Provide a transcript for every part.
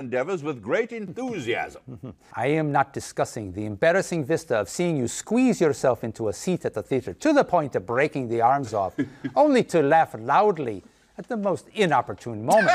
endeavors with great enthusiasm. I am not discussing the embarrassing vista of seeing you squeeze yourself into a seat at the theater to the point of breaking the arms off, only to laugh loudly at the most inopportune moments.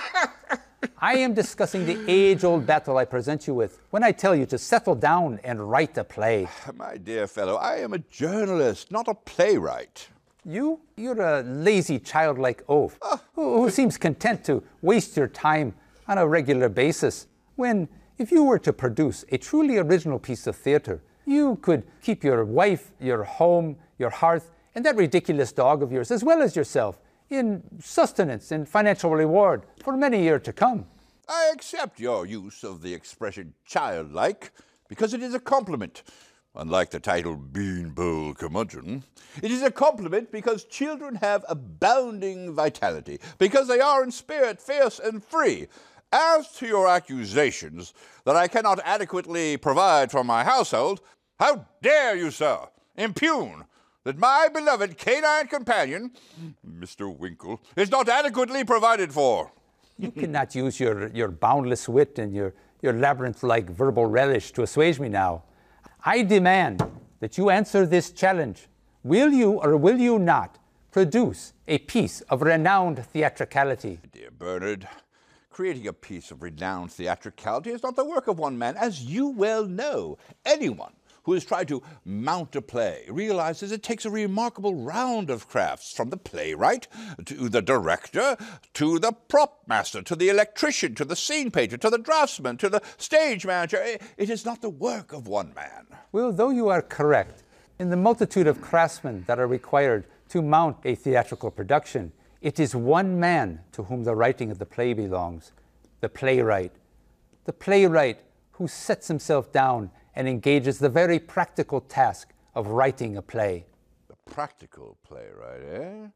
I am discussing the age-old battle I present you with when I tell you to settle down and write a play. My dear fellow, I am a journalist, not a playwright. You're a lazy, childlike oaf who seems content to waste your time on a regular basis, when if you were to produce a truly original piece of theater, you could keep your wife, your home, your hearth, and that ridiculous dog of yours, as well as yourself, in sustenance and financial reward for many years to come. I accept your use of the expression childlike because it is a compliment. Unlike the title Bean Bowl Curmudgeon, it is a compliment because children have abounding vitality, because they are in spirit fierce and free. As to your accusations that I cannot adequately provide for my household, how dare you, sir, impugn that my beloved canine companion, Mr. Winkle, is not adequately provided for? You cannot use your boundless wit and your labyrinth-like verbal relish to assuage me now. I demand that you answer this challenge. Will you or will you not produce a piece of renowned theatricality? Dear Bernard, creating a piece of renowned theatricality is not the work of one man, as you well know. Anyone who has tried to mount a play realizes it takes a remarkable round of crafts, from the playwright to the director to the prop master to the electrician to the scene painter to the draftsman to the stage manager. It is not the work of one man. Well, though you are correct in the multitude of craftsmen that are required to mount a theatrical production, it is one man to whom the writing of the play belongs, the playwright. The playwright who sets himself down and engages the very practical task of writing a play. The practical playwright, eh?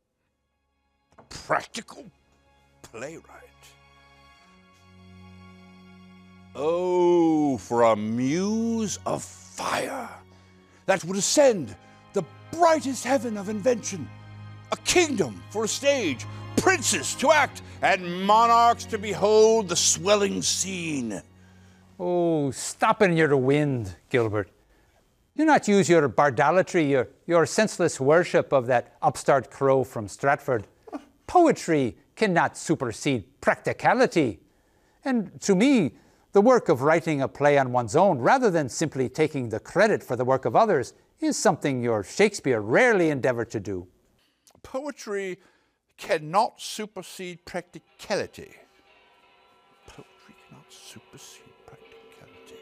Practical playwright. Oh, for a muse of fire that would ascend the brightest heaven of invention, a kingdom for a stage, princes to act, and monarchs to behold the swelling scene. Oh, stop in your wind, Gilbert. Do not use your bardalatry, your senseless worship of that upstart crow from Stratford. Poetry cannot supersede practicality. And to me, the work of writing a play on one's own, rather than simply taking the credit for the work of others, is something your Shakespeare rarely endeavored to do. Poetry cannot supersede practicality. Poetry cannot supersede practicality.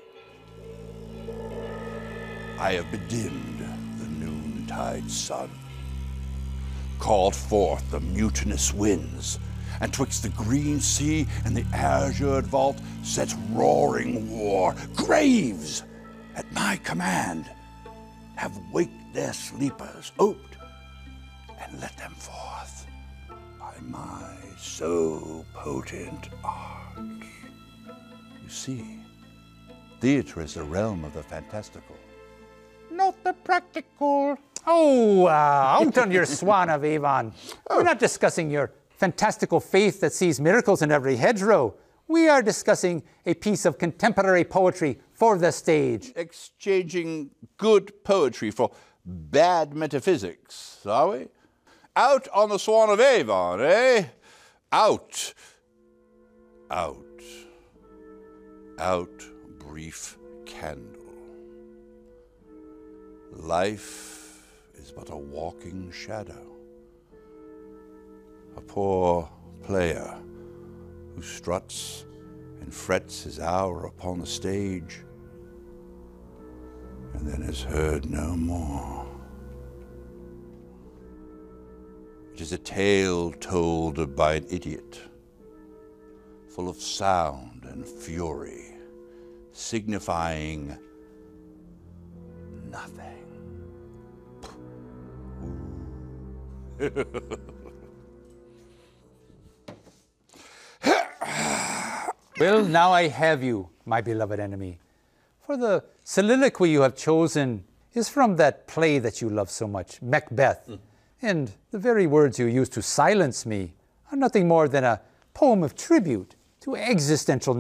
I have bedimmed the noontide sun, called forth the mutinous winds, and twixt the green sea and the azured vault set roaring war. Graves, at my command, have waked their sleepers, oped, and let them forth by my so potent art. You see, theater is the realm of the fantastical, not the practical. Oh, out on your swan of Avon. We're not discussing your fantastical faith that sees miracles in every hedgerow. We are discussing a piece of contemporary poetry for the stage. Exchanging good poetry for bad metaphysics, are we? Out on the swan of Avon, eh? Out. Out. Out, brief candle. Life is but a walking shadow. A poor player who struts and frets his hour upon the stage and then is heard no more. It is a tale told by an idiot, full of sound and fury, signifying nothing. Well, now I have you, my beloved enemy. For the soliloquy you have chosen is from that play that you love so much, Macbeth. And the very words you use to silence me are nothing more than a poem of tribute to existential